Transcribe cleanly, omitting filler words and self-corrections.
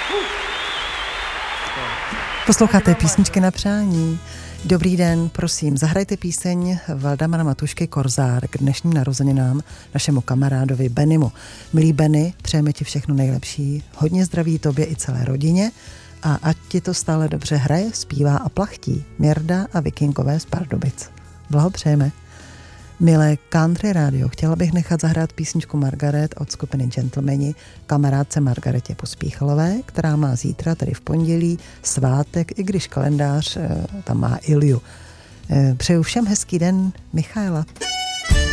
Posloucháte písničky na přání. Dobrý den, prosím, zahrajte píseň Valdemara Matušky Korzár k dnešním narozeninám našemu kamarádovi Benimu. Milý Benny, přejeme ti všechno nejlepší, hodně zdraví tobě i celé rodině a ať ti to stále dobře hraje, zpívá a plachtí. Měrda a Vikingové z Pardubic. Blahopřejeme. Milé Country Radio, chtěla bych nechat zahrát písničku Margaret od skupiny Gentlemani kamarádce Margaretě Pospíchalové, která má zítra, tedy v pondělí, svátek, i když kalendář tam má Ilju. Přeju všem hezký den, Michaela.